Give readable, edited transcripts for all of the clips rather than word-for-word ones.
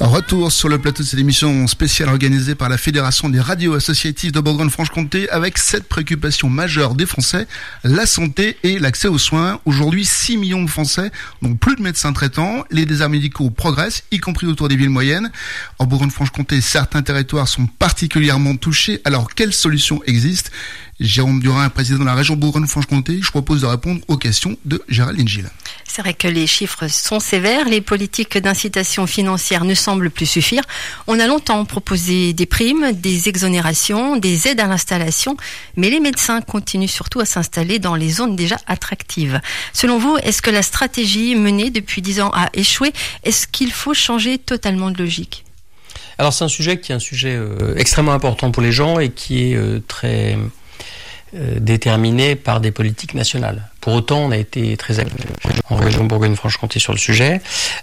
Retour sur le plateau de cette émission spéciale organisée par la Fédération des radios associatives de Bourgogne-Franche-Comté avec 7 préoccupations majeures des Français, la santé et l'accès aux soins. Aujourd'hui, 6 millions de Français n'ont plus de médecins traitants. Les déserts médicaux progressent, y compris autour des villes moyennes. En Bourgogne-Franche-Comté, certains territoires sont particulièrement touchés. Alors, quelles solutions existent ? Jérôme Durin, président de la région Bourgogne-Franche-Comté, je propose de répondre aux questions de Géraldine Gilles. C'est vrai que les chiffres sont sévères, les politiques d'incitation financière ne semblent plus suffire. On a longtemps proposé des primes, des exonérations, des aides à l'installation, mais les médecins continuent surtout à s'installer dans les zones déjà attractives. Selon vous, est-ce que la stratégie menée depuis 10 ans a échoué ? Est-ce qu'il faut changer totalement de logique ? Alors c'est un sujet qui est un sujet extrêmement important pour les gens et qui est très déterminé par des politiques nationales. Pour autant, on a été très actifs en région Bourgogne-Franche-Comté sur le sujet.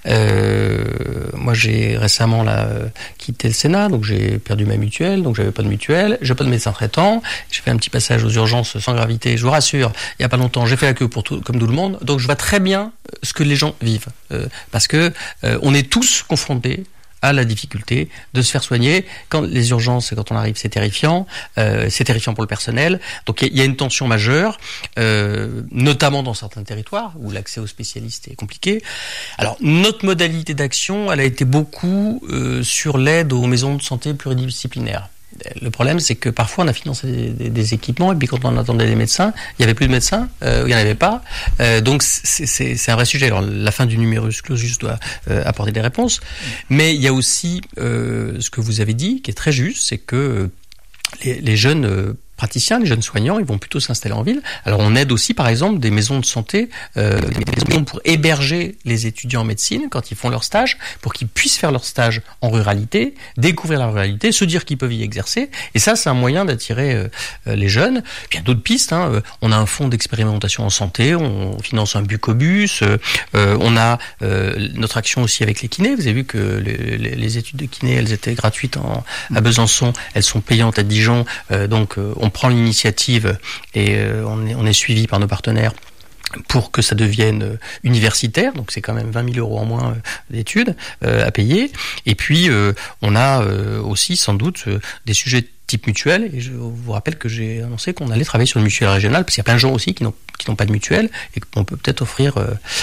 Moi, j'ai récemment quitté le Sénat, donc j'ai perdu ma mutuelle, donc j'avais pas de mutuelle, j'ai pas de médecin traitant. J'ai fait un petit passage aux urgences sans gravité. Je vous rassure, il y a pas longtemps, j'ai fait la queue comme tout le monde. Donc, je vois très bien ce que les gens vivent, parce que on est tous confrontés à la difficulté de se faire soigner. Quand les urgences, quand on arrive, c'est terrifiant pour le personnel. Donc il y a une tension majeure, notamment dans certains territoires où l'accès aux spécialistes est compliqué. Alors notre modalité d'action, elle a été beaucoup sur l'aide aux maisons de santé pluridisciplinaires. Le problème, c'est que parfois on a financé des équipements et puis quand on attendait des médecins, il n'y avait plus de médecins, il n'y en avait pas. Donc c'est un vrai sujet. Alors la fin du numerus clausus doit apporter des réponses, mais il y a aussi ce que vous avez dit qui est très juste, c'est que les jeunes praticiens, les jeunes soignants, ils vont plutôt s'installer en ville. Alors on aide aussi par exemple des maisons de santé, des maisons pour héberger les étudiants en médecine quand ils font leur stage, pour qu'ils puissent faire leur stage en ruralité, découvrir la ruralité, se dire qu'ils peuvent y exercer. Et ça, c'est un moyen d'attirer les jeunes. Puis il y a d'autres pistes. On a un fonds d'expérimentation en santé, on finance un bucobus, on a notre action aussi avec les kinés. Vous avez vu que les études de kiné, elles étaient gratuites à Besançon, elles sont payantes à Dijon. Donc on prend l'initiative et on est suivi par nos partenaires pour que ça devienne universitaire, donc c'est quand même 20 000 € en moins d'études à payer. Et puis on a aussi sans doute des sujets type mutuelle, et je vous rappelle que j'ai annoncé qu'on allait travailler sur une mutuelle régionale, parce qu'il y a plein de gens aussi qui n'ont pas de mutuelle, et qu'on peut peut-être offrir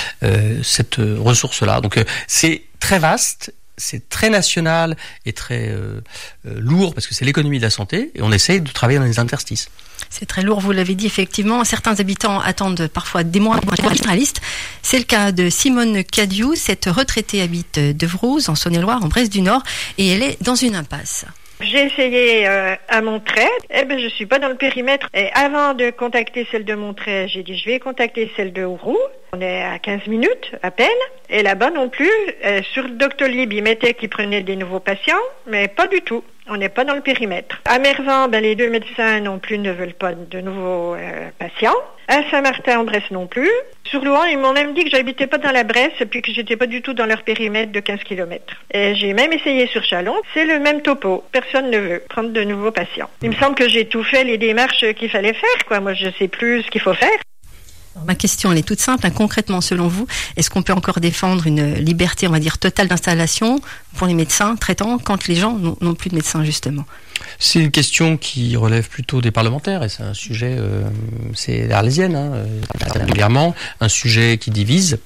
cette ressource-là. Donc c'est très vaste, c'est très national et très lourd, parce que c'est l'économie de la santé, et on essaye de travailler dans les interstices. C'est très lourd, vous l'avez dit, effectivement. Certains habitants attendent parfois des mois pour être généralistes. C'est le cas de Simone Cadiou. Cette retraitée habite Devrouze, en Saône-et-Loire, en Bresse du Nord, et elle est dans une impasse. J'ai essayé à Montreuil, je suis pas dans le périmètre. Et avant de contacter celle de Montreuil, j'ai dit je vais contacter celle de Ouroux. On est à 15 minutes à peine. Et là-bas non plus, sur le Doctolib, ils mettaient qu'ils prenaient des nouveaux patients, mais pas du tout. On n'est pas dans le périmètre. À Mervan, les 2 médecins non plus ne veulent pas de nouveaux patients. À Saint-Martin-en-Bresse non plus. Sur Louan, ils m'ont même dit que j'habitais pas dans la Bresse puis que j'étais pas du tout dans leur périmètre de 15 km. Et j'ai même essayé sur Chalon. C'est le même topo. Personne ne veut prendre de nouveaux patients. Il me semble que j'ai tout fait les démarches qu'il fallait faire, Moi, je sais plus ce qu'il faut faire. Ma question, elle est toute simple. Concrètement, selon vous, est-ce qu'on peut encore défendre une liberté, on va dire, totale d'installation pour les médecins traitants quand les gens n'ont plus de médecins, justement ? C'est une question qui relève plutôt des parlementaires, et c'est un sujet, c'est l'Arlésienne, régulièrement, un sujet qui divise.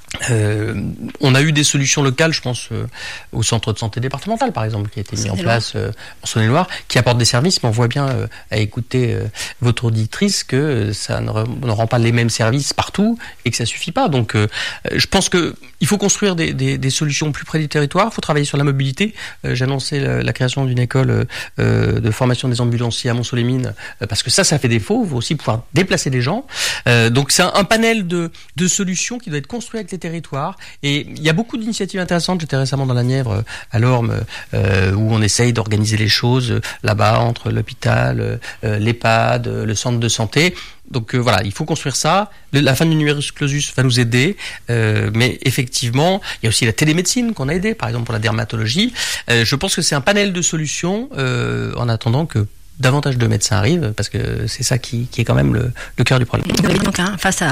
On a eu des solutions locales, je pense au centre de santé départemental par exemple, qui a été mis en place en Saône-et-Loire, qui apporte des services, mais on voit bien à écouter votre auditrice que ça ne rend pas les mêmes services partout et que ça suffit pas. Donc je pense que il faut construire des solutions plus près du territoire, il faut travailler sur la mobilité. J'ai annoncé la création d'une école de formation des ambulanciers à Mont-Soleil-Mines, parce que ça fait défaut, il faut aussi pouvoir déplacer les gens. Donc c'est un panel de solutions qui doit être construit avec les territoires, et il y a beaucoup d'initiatives intéressantes. J'étais récemment dans la Nièvre, à l'Orme, où on essaye d'organiser les choses là-bas entre l'hôpital, l'EHPAD, le centre de santé. Donc voilà, il faut construire ça. La fin du numerus clausus va nous aider, mais effectivement, il y a aussi la télémédecine qu'on a aidé, par exemple pour la dermatologie. Je pense que c'est un panel de solutions en attendant que davantage de médecins arrivent, parce que c'est ça qui est quand même le cœur du problème. Donc, face à